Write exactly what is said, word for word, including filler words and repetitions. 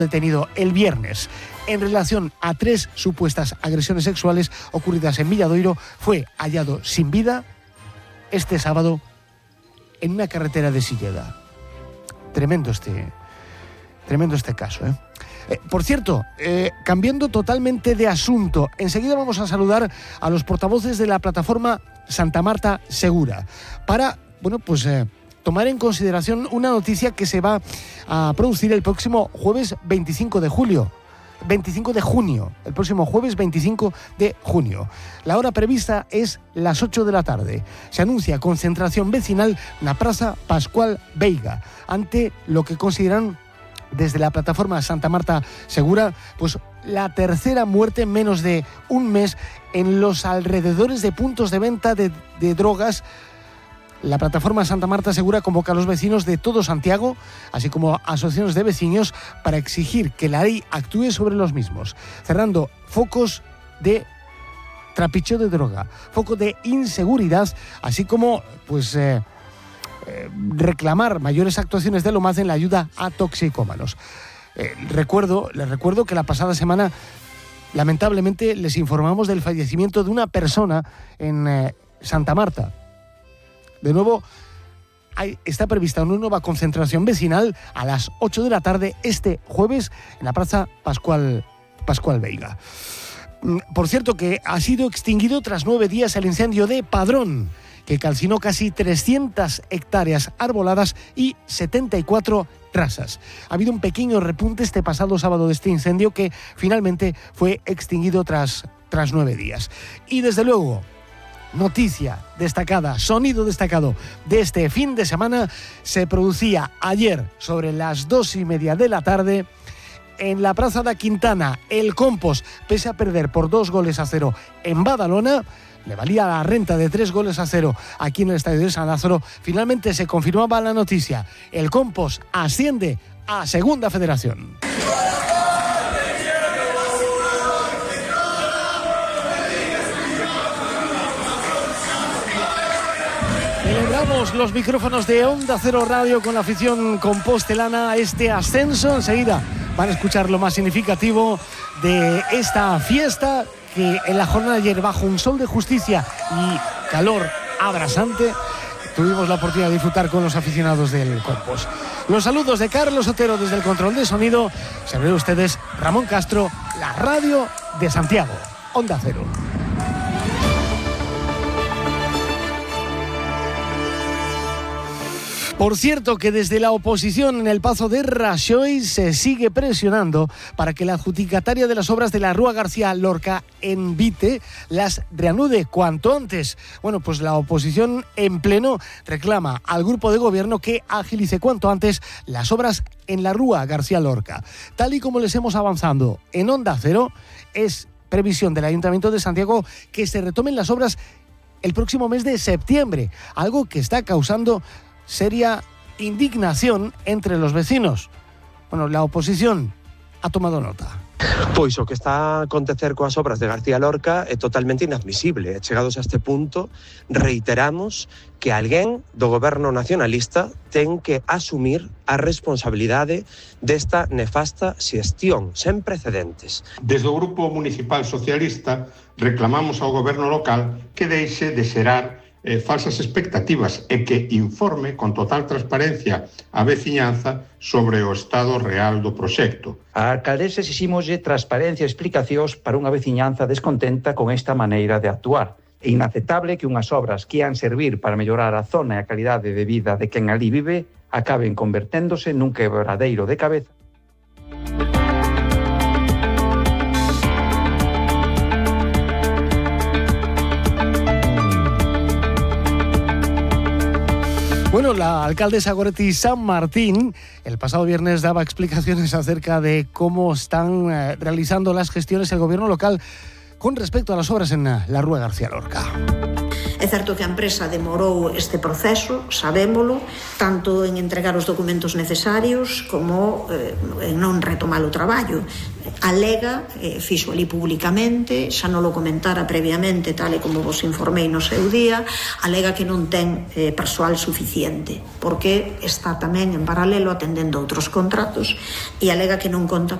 detenido el viernes en relación a tres supuestas agresiones sexuales ocurridas en Milladoiro, fue hallado sin vida este sábado en una carretera de Silleda. Tremendo este, tremendo este caso, ¿eh? Eh, por cierto, eh, cambiando totalmente de asunto, enseguida vamos a saludar a los portavoces de la plataforma Santa Marta Segura para, bueno, pues eh, tomar en consideración una noticia que se va a producir el próximo jueves veinticinco de julio. veinticinco de junio, el próximo jueves veinticinco de junio. La hora prevista es las ocho de la tarde. Se anuncia concentración vecinal en la Plaza Pascual Veiga, ante lo que consideran desde la plataforma Santa Marta Segura, pues la tercera muerte en menos de un mes en los alrededores de puntos de venta de, de drogas. La plataforma Santa Marta Segura convoca a los vecinos de todo Santiago, así como asociaciones de vecinos, para exigir que la ley actúe sobre los mismos, cerrando focos de trapicheo de droga, focos de inseguridad, así como pues eh, eh, reclamar mayores actuaciones de Lomaz en la ayuda a toxicómanos. Eh, recuerdo, les recuerdo que la pasada semana, lamentablemente, les informamos del fallecimiento de una persona en eh, Santa Marta. De nuevo, hay, está prevista una nueva concentración vecinal a las ocho de la tarde este jueves en la Plaza Pascual, Pascual Veiga. Por cierto, que ha sido extinguido tras nueve días el incendio de Padrón, que calcinó casi trescientas hectáreas arboladas y setenta y cuatro trasas. Ha habido un pequeño repunte este pasado sábado de este incendio que finalmente fue extinguido tras, tras nueve días. Y desde luego, noticia destacada, sonido destacado de este fin de semana, se producía ayer sobre las dos y media de la tarde en la Plaza da Quintana. El Compos, pese a perder por dos goles a cero en Badalona, le valía la renta de tres goles a cero aquí en el Estadio de San Lázaro. Finalmente se confirmaba la noticia. El Compos asciende a Segunda Federación. Celebramos los micrófonos de Onda Cero Radio con la afición compostelana este ascenso. Enseguida van a escuchar lo más significativo de esta fiesta que en la jornada de ayer, bajo un sol de justicia y calor abrasante, tuvimos la oportunidad de disfrutar con los aficionados del Compos. Los saludos de Carlos Otero desde el control de sonido. Se ven ustedes Ramón Castro, la radio de Santiago, Onda Cero. Por cierto, que desde la oposición en el Pazo de Raxoi se sigue presionando para que la adjudicataria de las obras de la Rúa García Lorca en Vite las reanude cuanto antes. Bueno, pues la oposición en pleno reclama al grupo de gobierno que agilice cuanto antes las obras en la Rúa García Lorca. Tal y como les hemos avanzado en Onda Cero, es previsión del Ayuntamiento de Santiago que se retomen las obras el próximo mes de septiembre, algo que está causando seria indignación entre los vecinos. Bueno, la oposición ha tomado nota. Pois o que está a acontecer coas obras de García Lorca é totalmente inadmisible. Chegados a este punto, reiteramos que alguén do goberno nacionalista ten que asumir a responsabilidade desta nefasta xestión sen precedentes. Desde o Grupo Municipal Socialista reclamamos ao goberno local que deixe de xerar Eh, falsas expectativas e que informe con total transparencia a veciñanza sobre o estado real do proxecto. A alcaldesa exiximoslle transparencia e explicacións para unha veciñanza descontenta con esta maneira de actuar. É inaceptable que unhas obras que ian servir para mellorar a zona e a calidade de vida de quen ali vive acaben converténdose nun quebradeiro de cabeza. Bueno, la alcaldesa Goretti San Martín el pasado viernes daba explicaciones acerca de cómo están eh, realizando las gestiones el gobierno local con respecto a las obras en la Rúa García Lorca. É certo que a empresa demorou este proceso, sabémolo, tanto en entregar os documentos necesarios como eh, en non retomar o traballo. Alega, eh, fixo ali públicamente, xa non lo comentara previamente, tal e como vos informei no seu día, alega que non ten eh, persoal suficiente, porque está tamén en paralelo atendendo outros contratos, e alega que non conta